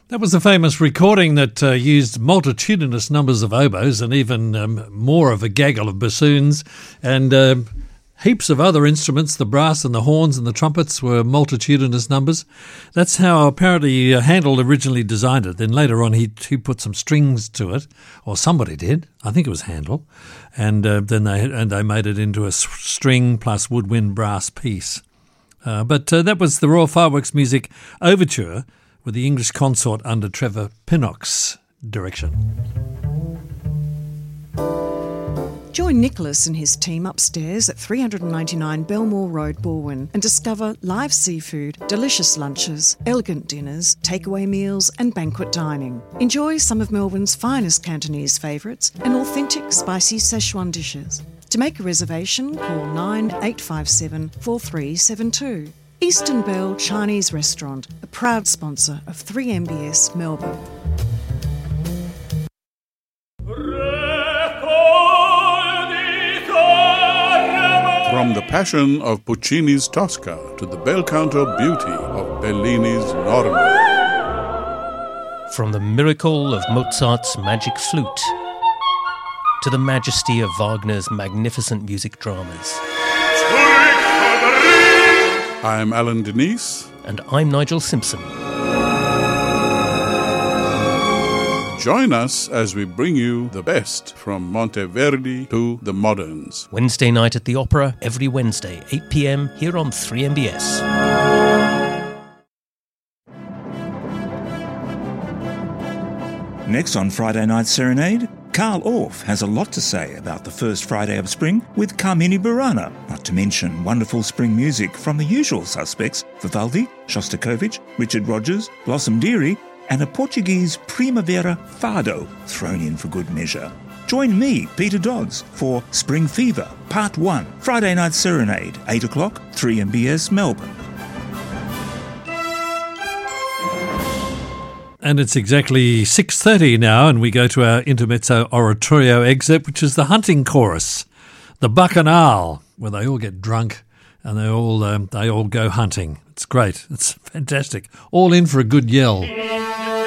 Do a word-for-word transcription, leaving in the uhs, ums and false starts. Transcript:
That was the famous recording that uh, used multitudinous numbers of oboes and even um, more of a gaggle of bassoons and uh, heaps of other instruments. The brass and the horns and the trumpets were multitudinous numbers. That's how apparently uh, Handel originally designed it. Then later on he, he put some strings to it, or somebody did. I think it was Handel. And uh, then they and they made it into a string plus woodwind brass piece. Uh, but uh, that was the Royal Fireworks Music Overture with the English Consort under Trevor Pinnock's direction. Join Nicholas and his team upstairs at three ninety-nine Belmore Road, Balwyn, and discover live seafood, delicious lunches, elegant dinners, takeaway meals and banquet dining. Enjoy some of Melbourne's finest Cantonese favourites and authentic spicy Szechuan dishes. To make a reservation, call nine eight five seven, four three seven two. Eastern Bell Chinese Restaurant, a proud sponsor of three M B S Melbourne. From the passion of Puccini's Tosca to the bel canto beauty of Bellini's Norma. From the miracle of Mozart's magic flute to the majesty of Wagner's magnificent music dramas. I'm Alan Denise. And I'm Nigel Simpson. Join us as we bring you the best from Monteverdi to the moderns. Wednesday night at the Opera, every Wednesday, eight p.m, here on three M B S. Next on Friday Night Serenade, Carl Orff has a lot to say about the first Friday of spring with Carmini Burana, not to mention wonderful spring music from the usual suspects, Vivaldi, Shostakovich, Richard Rodgers, Blossom Dearie, and a Portuguese Primavera Fado thrown in for good measure. Join me, Peter Dodds, for Spring Fever, Part one, Friday Night Serenade, eight o'clock, three M B S Melbourne. And it's exactly six thirty now, and we go to our intermezzo oratorio excerpt, which is the hunting chorus, the Bacchanal, where they all get drunk and they all um, they all go hunting. It's great. It's fantastic. All in for a good yell.